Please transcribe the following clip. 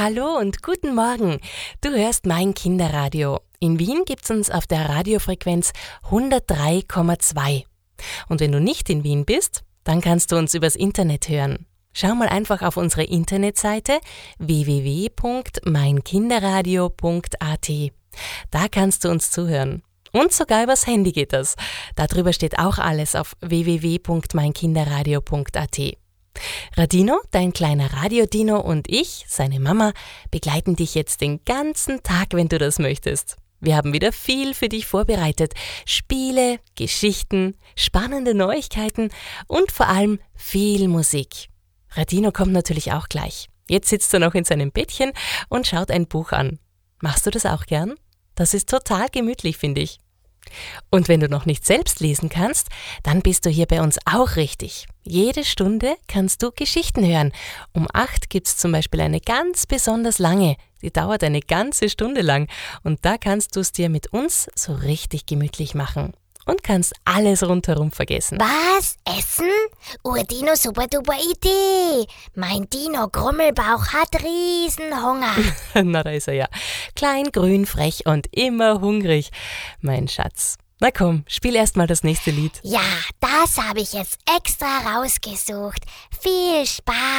Hallo und guten Morgen. Du hörst mein Kinderradio. In Wien gibt's uns auf der Radiofrequenz 103,2. Und wenn du nicht in Wien bist, dann kannst du uns übers Internet hören. Schau mal einfach auf unsere Internetseite www.meinkinderradio.at. Da kannst du uns zuhören. Und sogar übers Handy geht das. Darüber steht auch alles auf www.meinkinderradio.at. Radino, dein kleiner Radiodino, und ich, seine Mama, begleiten dich jetzt den ganzen Tag, wenn du das möchtest. Wir haben wieder viel für dich vorbereitet. Spiele, Geschichten, spannende Neuigkeiten und vor allem viel Musik. Radino kommt natürlich auch gleich. Jetzt sitzt er noch in seinem Bettchen und schaut ein Buch an. Machst du das auch gern? Das ist total gemütlich, finde ich. Und wenn du noch nicht selbst lesen kannst, dann bist du hier bei uns auch richtig. Jede Stunde kannst du Geschichten hören. Um 8 gibt's zum Beispiel eine ganz besonders lange. Die dauert eine ganze Stunde lang. Und da kannst du es dir mit uns so richtig gemütlich machen. Und kannst alles rundherum vergessen. Was? Essen? Dino, super duper Idee. Mein Dino Grummelbauch hat Riesenhunger. Na, da ist er ja. Klein, grün, frech und immer hungrig. Mein Schatz. Na komm, spiel erst mal das nächste Lied. Ja, das habe ich jetzt extra rausgesucht. Viel Spaß.